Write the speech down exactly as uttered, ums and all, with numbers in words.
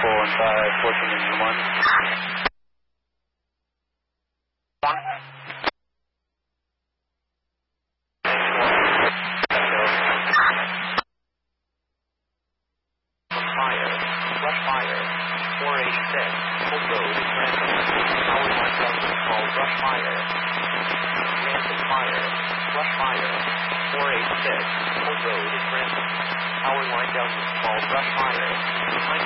four one five, fourteen engine one. One. Fire. Rush fire. four eighty-six. Hope Road is Ransom. Power line down called Rush fire. Ransom fire. Rush fire. four eighty-six. Hope Road is Ransom. Power line down called Rush fire.